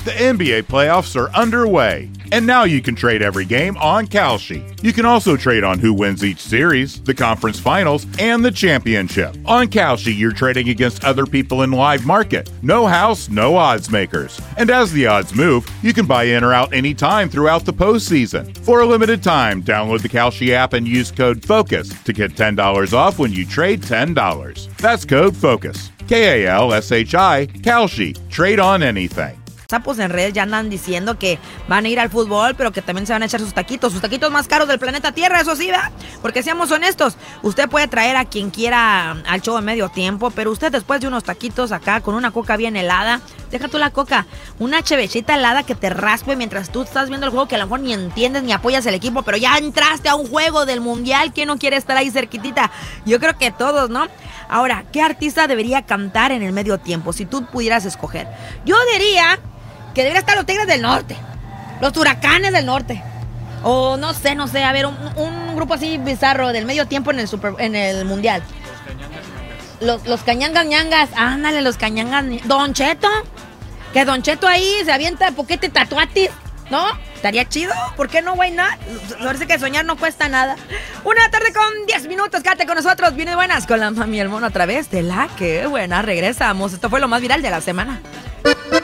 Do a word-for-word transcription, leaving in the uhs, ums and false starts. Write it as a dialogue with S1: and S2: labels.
S1: The N B A playoffs are underway, and now you can trade every game on Kalshi. You can also trade on who wins each series, the conference finals, and the championship. On Kalshi, you're trading against other people in live market. No house, no odds makers. And as the odds move, you can buy in or out anytime throughout the postseason. For a limited time, download the Kalshi app and use code FOCUS to get ten dollars off when you trade ten dollars. That's code FOCUS. K A L S H I, Kalshi. Trade on anything.
S2: Sapos en redes ya andan diciendo que van a ir al fútbol, pero que también se van a echar sus taquitos, sus taquitos más caros del planeta Tierra, eso sí, ¿verdad? Porque seamos honestos, usted puede traer a quien quiera al show en medio tiempo, pero usted después de unos taquitos acá con una coca bien helada, deja tú la coca, una chevechita helada que te raspe mientras tú estás viendo el juego que a lo mejor ni entiendes ni apoyas el equipo, pero ya entraste a un juego del mundial, ¿quién no quiere estar ahí cerquitita? Yo creo que todos, ¿no? Ahora, ¿qué artista debería cantar en el medio tiempo si tú pudieras escoger? Yo diría que debería estar los Tigres del Norte, los Huracanes del Norte, o no sé, no sé, a ver, un, un grupo así bizarro del medio tiempo en el super, en el mundial. Los, los Cañangas Ñangas, ándale, los Cañangas, Don Cheto, que Don Cheto ahí se avienta poquete tatuatis, ¿no? Estaría chido, ¿por qué no, why not? Parece que soñar no cuesta nada. Una tarde con diez minutos, quédate con nosotros, viene buenas con la mami y el mono a través de La Que Buena. Regresamos, esto fue lo más viral de la semana.